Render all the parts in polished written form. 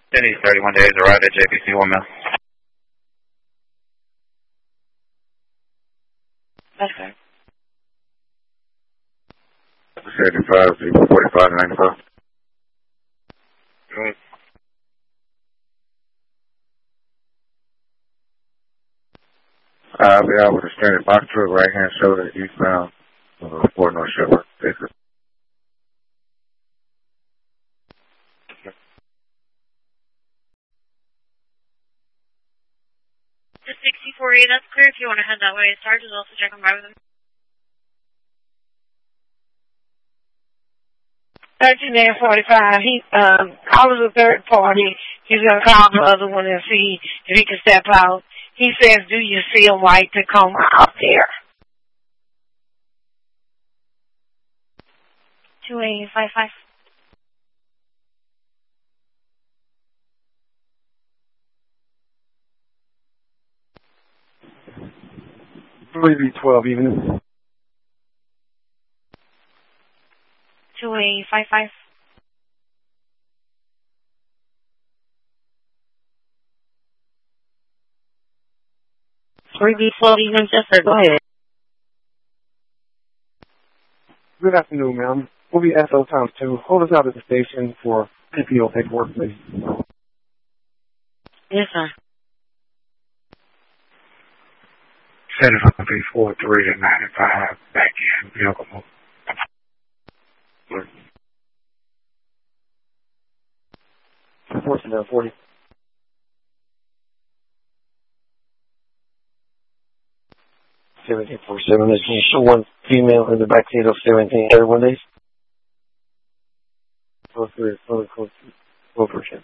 Denny's 31 days arrived at JPC 1 mil. That's good. 75, 45, 95. Good. I'll be out with a stranded box truck, right hand shoulder, eastbound, Fort North Shepherd, Texas. The 64A, that's clear if you want to head that way. Sarge is also checking by with him. 13-45, I was the third party. He's going to call the other one and see if he can step out. He says, do you see a white Tacoma out there? 2855. Maybe 12 even. 2855. even just go ahead. Good afternoon, ma'am. We'll be SO times 2. Hold us out at the station for PPO paperwork, please. Yes, sir. 7543 to 95, back in Yokomo. Unfortunately, 40. 1747. Can you show one female in the backseat of 1731 days? Close to it. Close to it.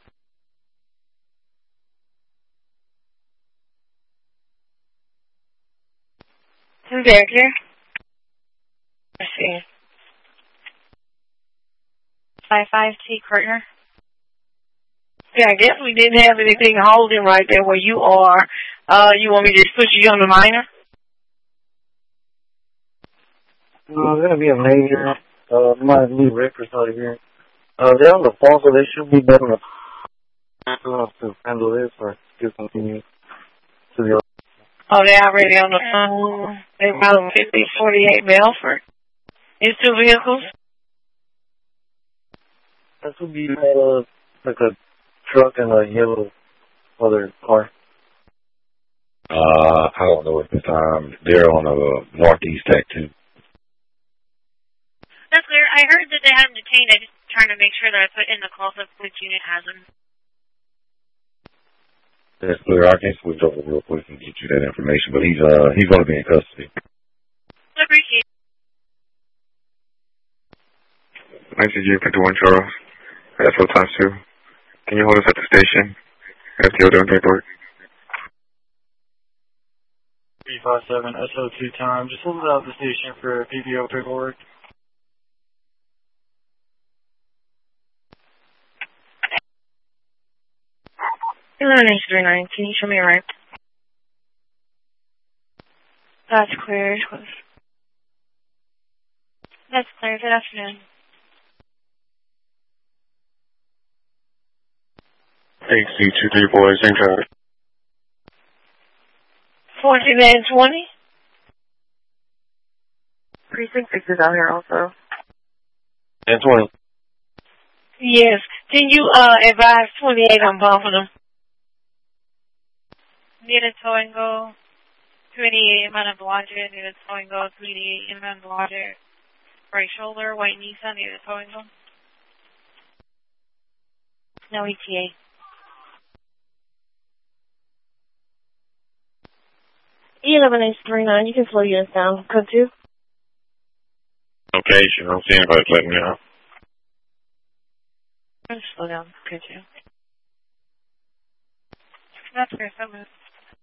Who's there, clear? Let's see. 55T Carter. Yeah, I guess we didn't have anything holding right there where you are. You want me to just put you on the minor? No, there's going to be a major. My new records out here. They're on the phone, so they should be better to handle this or just continue to the other. Oh, they're already on the phone. They found 5048 Belfort. It's 2 vehicles? That would be like a truck and a yellow other car. I don't know at the time. They're on a northeast tack too. That's clear. I heard that they had him detained. I just trying to make sure that I put in the call so which unit has him. That's clear. I can switch over real quick and get you that information, but he's going to be in custody. I appreciate it. 19G51 Charles. That's what times 2. Can you hold us at the station? FTO doing paperwork. 357 SO2 time. Just hold it out the station for PPO paperwork. 1139, can you show me a right? That's clear. That's clear. Good afternoon. AC23 boys, same traffic. 4920? Precinct 6 is out here also. 1020. Yes. Can you advise 28 on both of them? Need a tow and go. 28 inbound Belanger. Need a tow and go. 28 inbound Belanger. Right shoulder. White Nissan. Need a tow and go. No ETA. 1139, you can slow yours down. Code 2. Okay, you don't see anybody letting me out. Just slow down. Code 2. That's fair. So moved.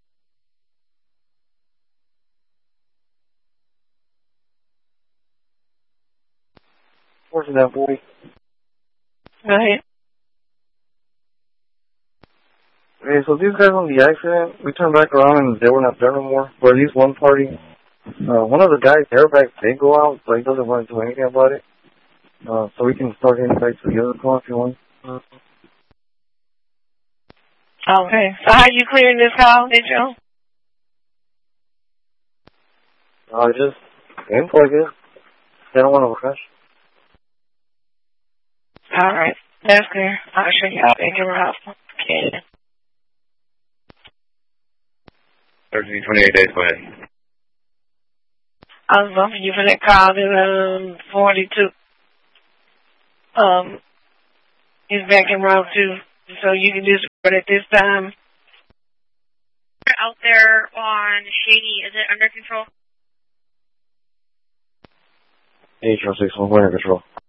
Where's that boy? Go ahead. Okay, so these guys on the accident, we turned back around and they were not there no more. But at least one party, one of the guys' airbags did go out, but he doesn't want to do anything about it. So we can start getting back to the other car if you want. Okay. So how you clearing this call, Joe? Just aim for it. They don't want to crash. All right. That's clear. I'll show you how to get around. Okay. 1328 days away. I was bumping you for that call to 42. He's back in route 2, so you can just put it this time. Out there on Shady, is it under control? H-161, we're under control.